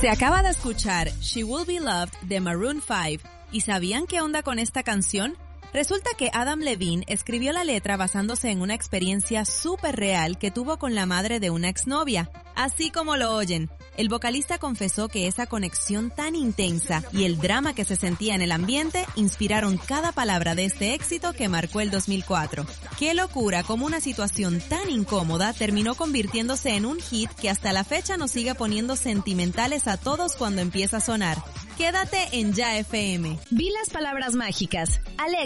Se acaba de escuchar She Will Be Loved de Maroon 5. ¿Y sabían qué onda con esta canción? Resulta que Adam Levine escribió la letra basándose en una experiencia súper real que tuvo con la madre de una exnovia. Así como lo oyen, el vocalista confesó que esa conexión tan intensa y el drama que se sentía en el ambiente inspiraron cada palabra de este éxito que marcó el 2004. ¡Qué locura cómo una situación tan incómoda terminó convirtiéndose en un hit que hasta la fecha nos sigue poniendo sentimentales a todos cuando empieza a sonar! Quédate en Ya FM. Vi las palabras mágicas. Alexa.